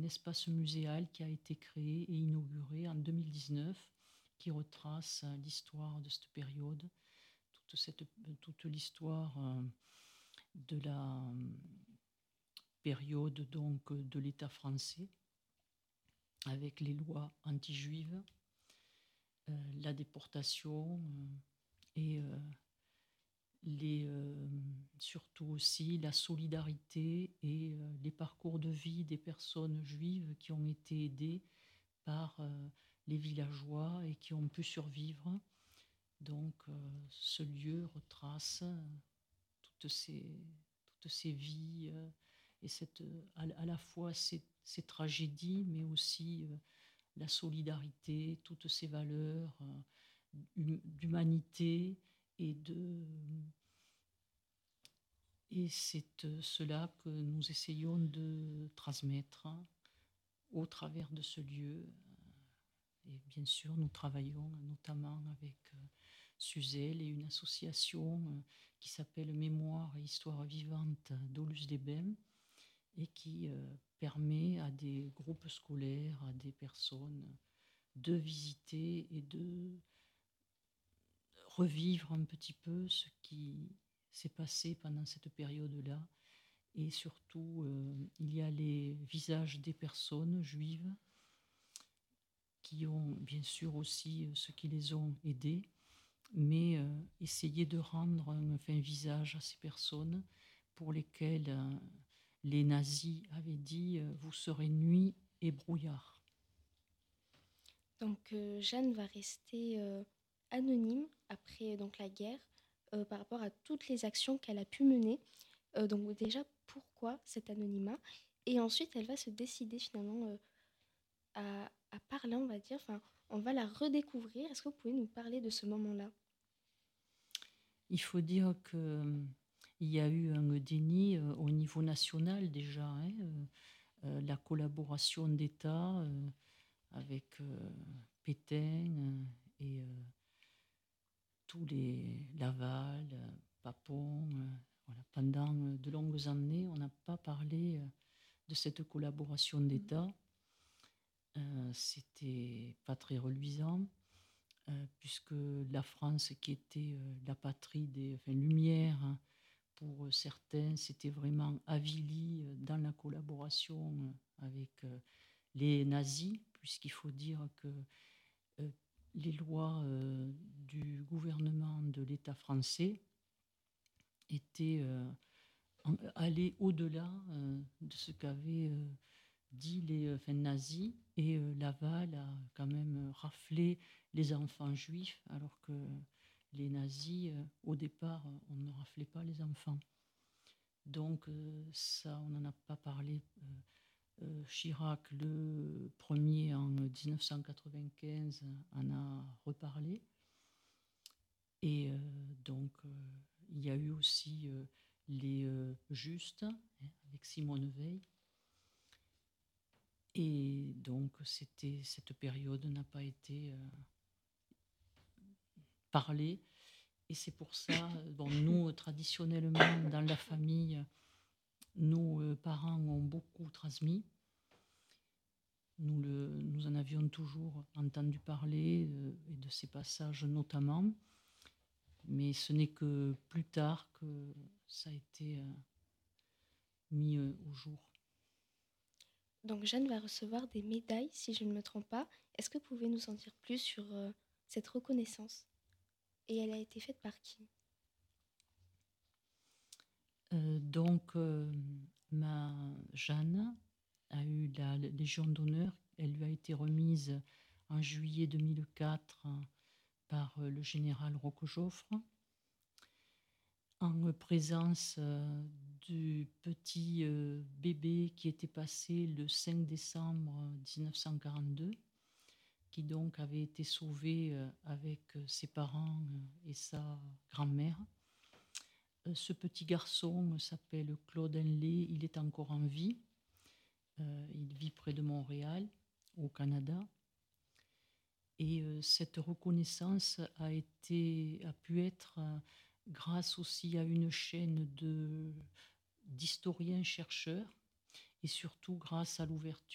espace muséal qui a été créé et inauguré en 2019, qui retrace l'histoire de cette période, toute l'histoire de la période donc de l'État français, avec les lois anti-juives, la déportation et surtout aussi la solidarité et les parcours de vie des personnes juives qui ont été aidées par les villageois et qui ont pu survivre. Donc ce lieu retrace toutes ces vies et à la fois ces tragédies, mais aussi la solidarité, toutes ces valeurs d'humanité et c'est cela que nous essayons de transmettre au travers de ce lieu. Et bien sûr, nous travaillons notamment avec Suzel et une association qui s'appelle Mémoire et Histoire vivante d'Aulus-des-Bains et qui permet à des groupes scolaires, à des personnes de visiter et de revivre un petit peu ce qui s'est passé pendant cette période-là. Et surtout, il y a les visages des personnes juives qui ont bien sûr aussi ceux qui les ont aidés, mais essayer de rendre un visage à ces personnes pour lesquelles les nazis avaient dit vous serez nuit et brouillard. Donc Jeanne va rester anonyme après donc la guerre par rapport à toutes les actions qu'elle a pu mener. Donc déjà, pourquoi cet anonymat? Et ensuite, elle va se décider finalement à parler, on va dire. Enfin, on va la redécouvrir. Est-ce que vous pouvez nous parler de ce moment-là? Il faut dire qu'il y a eu un déni au niveau national déjà. La collaboration d'État avec Pétain et tous les Laval, Papon. Voilà. Pendant de longues années, on n'a pas parlé de cette collaboration d'État. C'était pas très reluisant, puisque la France, qui était la patrie des Lumières, hein, pour certains, s'était vraiment avilie dans la collaboration avec les nazis, puisqu'il faut dire que les lois du gouvernement de l'État français étaient allées au-delà de ce qu'avaient dit les nazis, et Laval a quand même raflé les enfants juifs, alors que les nazis, au départ, on ne raflait pas les enfants. Donc ça, on n'en a pas parlé. Chirac, le premier en 1995, en a reparlé. Et donc, il y a eu aussi les Justes, hein, avec Simone Veil. Et donc, cette période n'a pas été parlée. Et c'est pour ça, bon, nous, traditionnellement, dans la famille, nos parents ont beaucoup transmis. Nous en avions toujours entendu parler, et de ces passages notamment. Mais ce n'est que plus tard que ça a été mis au jour. Donc Jeanne va recevoir des médailles, si je ne me trompe pas. Est-ce que vous pouvez nous en dire plus sur cette reconnaissance? Et elle a été faite par qui? Donc, ma Jeanne a eu la Légion d'honneur. Elle lui a été remise en juillet 2004 par le général Roquejoffre, en présence du petit bébé qui était passé le 5 décembre 1942, qui donc avait été sauvé avec ses parents et sa grand-mère. Ce petit garçon s'appelle Claude Henley, il est encore en vie. Il vit près de Montréal, au Canada. Et cette reconnaissance a pu être grâce aussi à une chaîne d'historiens-chercheurs, et surtout grâce à l'ouverture